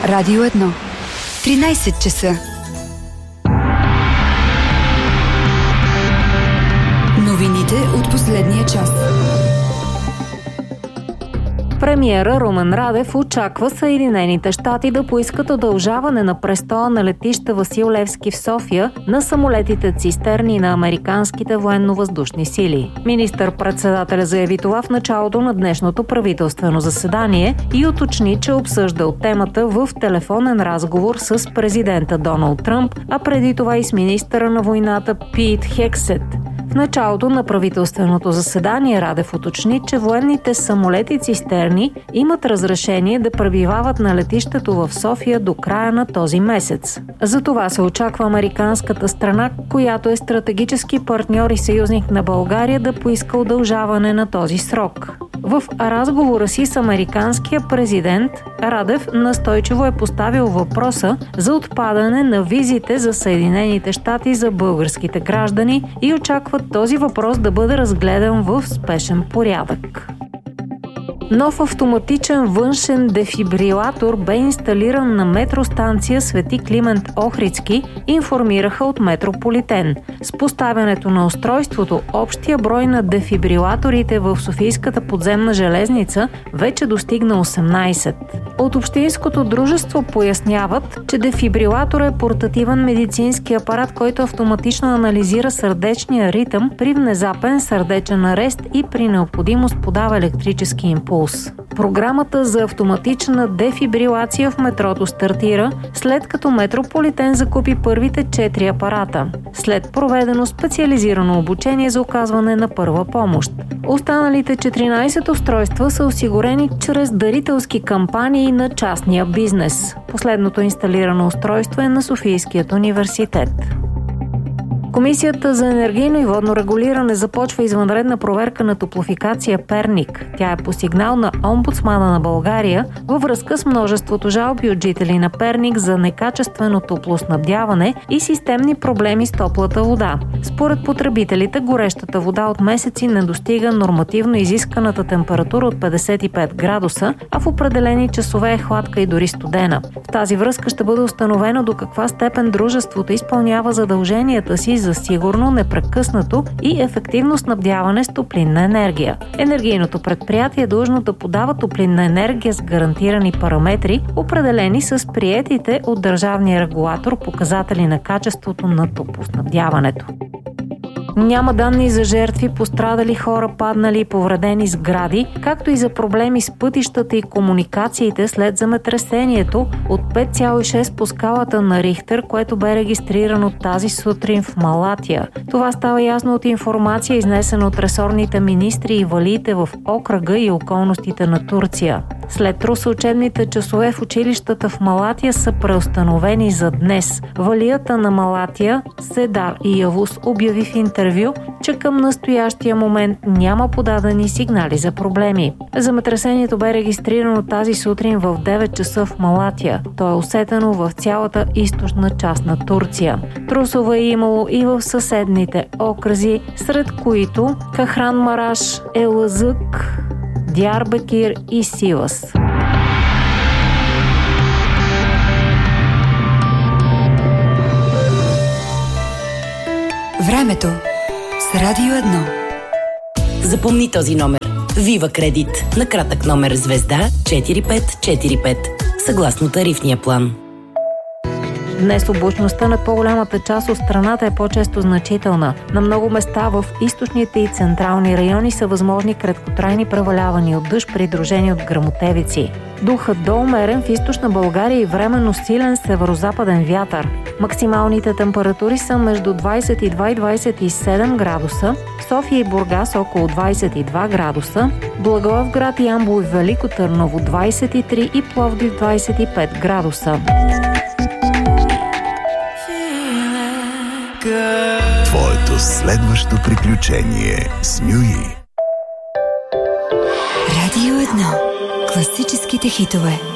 Радио 1. 13 часа. Новините от последния час. Премиера Румен Радев очаква Съединените щати да поискат удължаване на престоя на летище Васил Левски в София на самолетите цистерни на американските военно-въздушни сили. Министър-председателя заяви това в началото на днешното правителствено заседание и уточни, че обсъждал темата в телефонен разговор с президента Доналд Тръмп, а преди това и с министъра на войната Пит Хексет. В началото на правителственото заседание Радев уточни, че военните самолети-цистерни имат разрешение да пребивават на летището в София до края на този месец. За това се очаква американската страна, която е стратегически партньор и съюзник на България, да поиска удължаване на този срок. В разговора си с американския президент Радев настойчиво е поставил въпроса за отпадане на визите за Съединените щати за българските граждани и очаква този въпрос да бъде разгледан в спешен порядък. Нов автоматичен външен дефибрилатор бе инсталиран на метростанция Свети Климент Охридски, информираха от Метрополитен. С поставянето на устройството, общия брой на дефибрилаторите в Софийската подземна железница вече достигна 18. От Общинското дружество поясняват, че дефибрилатор е портативен медицински апарат, който автоматично анализира сърдечния ритъм при внезапен сърдечен арест и при необходимост подава електрически импулс. Програмата за автоматична дефибрилация в метрото стартира, след като Метрополитен закупи първите 4 апарата, след проведено специализирано обучение за оказване на първа помощ. Останалите 14 устройства са осигурени чрез дарителски кампании на частния бизнес. Последното инсталирано устройство е на Софийският университет. Комисията за енергийно и водно регулиране започва извънредна проверка на Топлофикация Перник. Тя е по сигнал на омбудсмана на България във връзка с множеството жалби от жители на Перник за некачествено топлоснабдяване и системни проблеми с топлата вода. Според потребителите, горещата вода от месеци не достига нормативно изисканата температура от 55 градуса, а в определени часове е хладка и дори студена. В тази връзка ще бъде установено до каква степен дружеството изпълнява задълженията си за сигурно, непрекъснато и ефективно снабдяване с топлинна енергия. Енергийното предприятие е длъжно да подава топлинна енергия с гарантирани параметри, определени с приетите от държавния регулатор показатели на качеството на топлоснабдяването. Няма данни за жертви, пострадали хора, паднали и повредени сгради, както и за проблеми с пътищата и комуникациите след земетресението от 5,6 по скалата на Рихтер, което бе регистрирано тази сутрин в Малатия. Това става ясно от информация, изнесена от ресорните министри и валиите в окръга и околностите на Турция. След трус учебните часове в училищата в Малатия са преустановени за днес. Валията на Малатия, Седар и Явус обяви в интервю, че към настоящия момент няма подадени сигнали за проблеми. Земетресението бе регистрирано тази сутрин в 9 часа в Малатия. То е усетено в цялата източна част на Турция. Трусове е имало и в съседните окръзи, сред които Кахран Мараш, Елазък, Диарбекир и Сивас. Времето с Радио 1. Запомни този номер. Вива Кредит. На кратък номер звезда 4545. Съгласно тарифния план. Днес облачността над по-голямата част от страната е по-често значителна. На много места в източните и централни райони са възможни краткотрайни превалявания от дъжд, придружени от гръмотевици. Духът до умерен в източна България и временно силен северозападен вятър. Максималните температури са между 22 и 27 градуса, София и Бургас около 22 градуса, Благоевград, Ямбол и Велико Търново 23 и Пловдив 25 градуса. Твоето следващо приключение с Нюи. Радио 1. Класическите хитове.